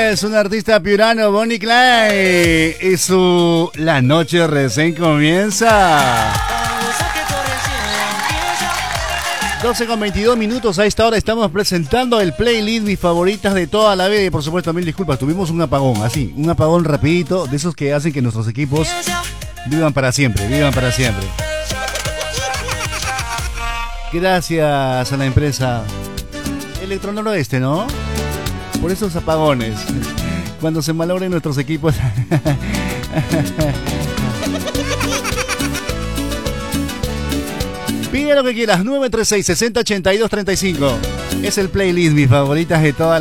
es un artista piurano, Bonnie Clyde, y su La Noche Recién Comienza. 12:22 a esta hora estamos presentando el playlist mis favoritas de toda la vida y por supuesto mil disculpas, tuvimos un apagón, así, un apagón rapidito, de esos que hacen que nuestros equipos vivan para siempre, Gracias a la empresa Electronoroeste, ¿no? Por esos apagones, cuando se malogren nuestros equipos. Pide lo que quieras, 936-6082-35. Es el playlist, mis favoritas de toda la